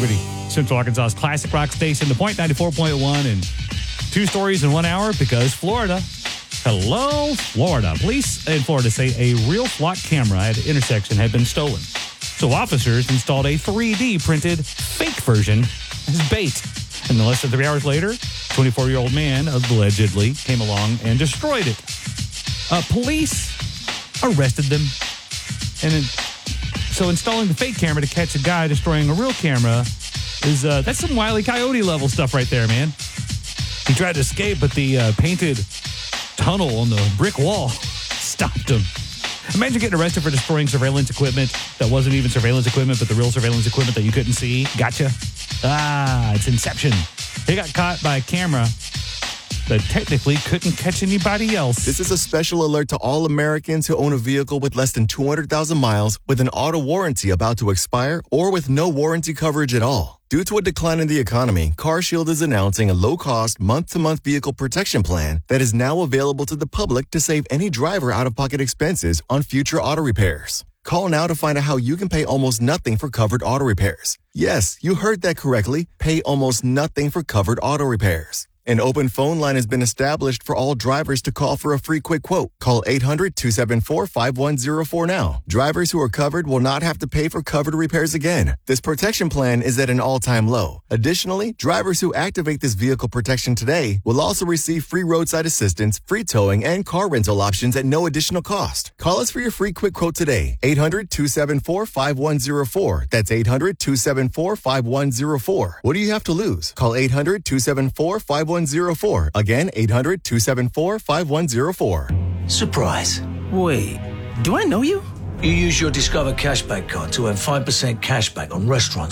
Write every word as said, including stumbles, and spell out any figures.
Liberty, Central Arkansas's classic rock station, The Point ninety-four point one, and two stories in one hour because Florida. Hello, Florida. Police in Florida say a real flock camera at an intersection had been stolen. So officers installed a three D printed fake version as bait. And then less than three hours later, twenty-four-year-old man allegedly came along and destroyed it. Uh, police arrested them. And it, so installing the fake camera to catch a guy destroying a real camera is, uh, that's some Wile E. Coyote level stuff right there, man. He tried to escape, but the uh, painted tunnel on the brick wall stopped him. Imagine getting arrested for destroying surveillance equipment that wasn't even surveillance equipment, but the real surveillance equipment that you couldn't see. Gotcha. Ah, it's Inception. He got caught by a camera that technically couldn't catch anybody else. This is a special alert to all Americans who own a vehicle with less than two hundred thousand miles, with an auto warranty about to expire, or with no warranty coverage at all. Due to a decline in the economy, CarShield is announcing a low-cost, month-to-month vehicle protection plan that is now available to the public to save any driver out-of-pocket expenses on future auto repairs. Call now to find out how you can pay almost nothing for covered auto repairs. Yes, you heard that correctly. Pay almost nothing for covered auto repairs. An open phone line has been established for all drivers to call for a free quick quote. Call eight hundred, two seven four, five one zero four now. Drivers who are covered will not have to pay for covered repairs again. This protection plan is at an all-time low. Additionally, drivers who activate this vehicle protection today will also receive free roadside assistance, free towing, and car rental options at no additional cost. Call us for your free quick quote today. eight hundred, two seven four, five one zero four. That's eight hundred, two seven four, five one zero four. What do you have to lose? Call eight hundred, two seven four, five one zero four. Again, eight hundred, two seven four, five one zero four. Surprise. Wait, do I know you? You use your Discover Cashback card to earn five percent cashback on restaurants,